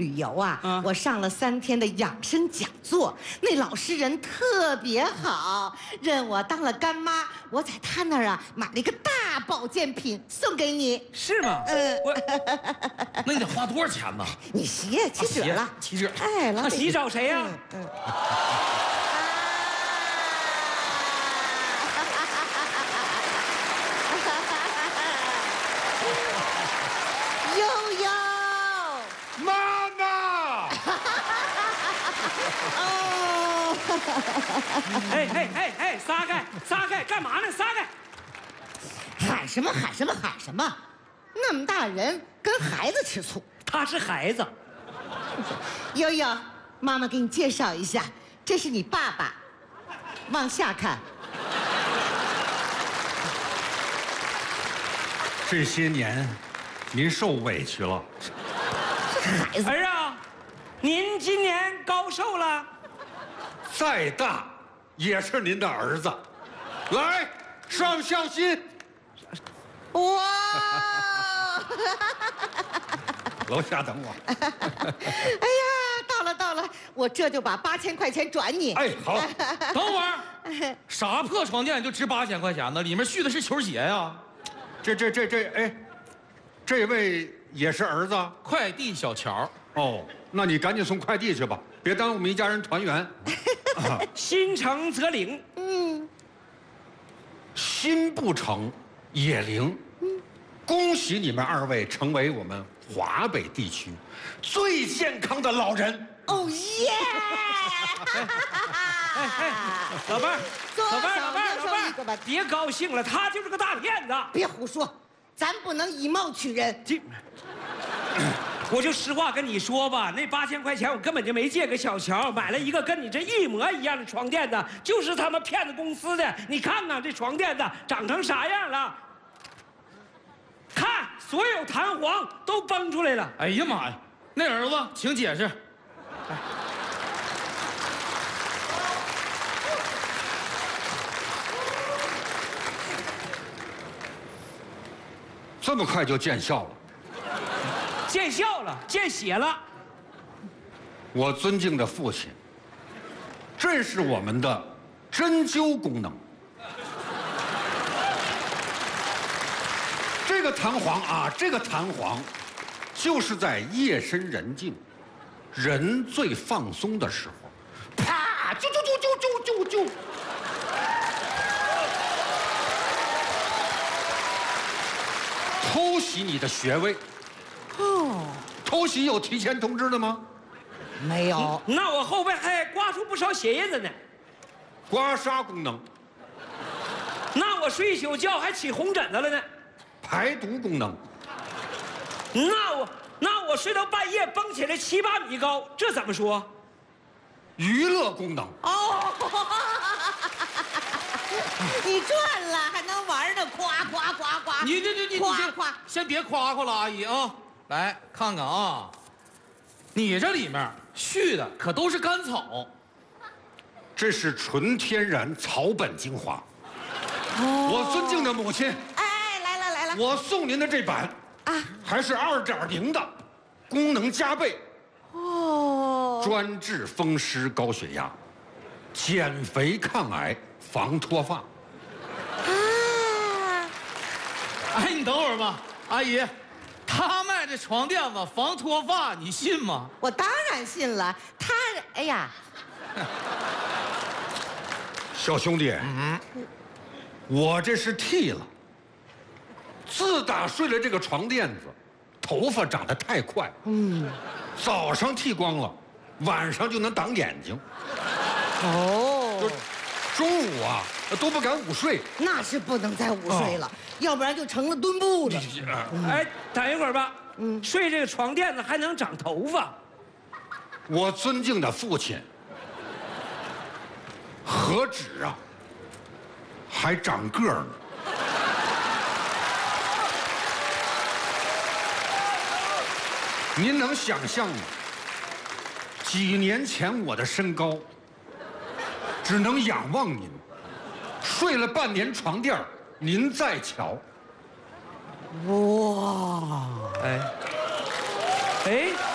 旅游啊，我上了3天的养生讲座，那老实人特别好，认我当了干妈。我在他那儿啊买了一个大保健品送给你， 是吗？那你得花多少钱呢？ 你洗纸了起纸。 哎， 那洗找谁呀？ 悠悠， 妈妈。 哦， 哎，撒开，干嘛呢？撒开！ 喊什么？那么大人跟孩子吃醋。 他是孩子。 悠悠，妈妈给你介绍一下，这是你爸爸，往下看。 这些年，您受委屈了。 孩子， 儿啊，您今年高寿了？ 再大也是您的儿子。来，上孝心。 哇！ 楼下等我。 哎呀，到了，我这就把8000块钱转你。 哎，好。 等会儿，啥破床垫就值8000块钱呢？里面续的是球鞋呀！ 哎，这位也是儿子？ 快递小乔。 哦，那你赶紧送快递去吧，别耽误我们一家人团圆。 心诚则灵。 心不诚也灵。恭喜你们2位成为我们华北地区最健康的老人。 哦耶！ 老伴儿， 老伴儿， 别高兴了，他就是个大骗子。 别胡说，咱不能以貌取人。 我就实话跟你说吧，那8000块钱我根本就没借给小乔，买了一个跟你这一模一样的床垫子，就是他们骗子公司的。你看看这床垫子长成啥样了？看，所有弹簧都崩出来了。 哎呀妈呀，那儿子，请解释。 这么快就见效了？ 见效了，见血了。 我尊敬的父亲，这是我们的针灸功能。这个弹簧啊，这个弹簧，就是在夜深人静、人最放松的时候，啪，啾，偷袭你的穴位。 哦， 偷袭有提前通知的吗？ 没有。 那我后边还刮出不少血印子呢。 刮痧功能。 那我睡一宿觉还起红疹子了呢。 排毒功能。 那我睡到半夜蹦起来7、8米高，这怎么说？ 娱乐功能。 哦，你赚了，还能玩呢，夸。 你夸， 先别夸了，阿姨啊，来看看啊，你这里面续的可都是甘草， 这是纯天然草本精华。我尊敬的母亲。 哎，来了。 我送您的这版啊，还是2.0的，功能加倍。 哦， 专治风湿高血压，减肥抗癌，防脱发。 哎，你等会儿吧，阿姨，他卖这床垫子防脱发，你信吗？ 我当然信了。哎呀， 小兄弟，我这是剃了。自打睡了这个床垫子，头发长得太快。早上剃光了，晚上就能挡眼睛。 哦， 中午啊都不敢午睡。 那是不能再午睡了，要不然就成了墩布的。 哎，等一会儿吧。睡这个床垫子还能长头发。 我尊敬的父亲，何止啊，还长个儿呢。您能想象吗？几年前我的身高，只能仰望您，睡了半年床垫，您再瞧。 哇， 哎，